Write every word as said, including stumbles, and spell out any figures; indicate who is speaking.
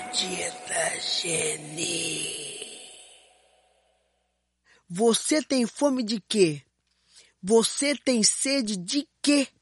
Speaker 1: Tita Geni.
Speaker 2: Você tem fome de quê? Você tem sede de quê?